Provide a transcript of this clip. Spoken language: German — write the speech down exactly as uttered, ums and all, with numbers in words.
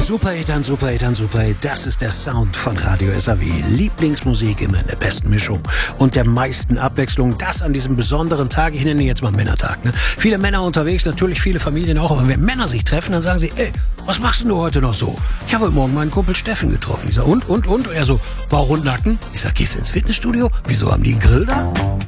Super Eltern, Super Eltern, Super Eltern, das ist der Sound von Radio S A W. Lieblingsmusik immer in der besten Mischung und der meisten Abwechslung. Das an diesem besonderen Tag, ich nenne ihn jetzt mal Männertag. Ne? Viele Männer unterwegs, natürlich viele Familien auch, aber wenn Männer sich treffen, dann sagen sie, ey, was machst denn du heute noch so? Ich habe heute Morgen meinen Kumpel Steffen getroffen. Ich sage, und, und, und? Und er so, Bauch und Nacken? Ich sage, gehst du ins Fitnessstudio? Wieso haben die einen Grill da?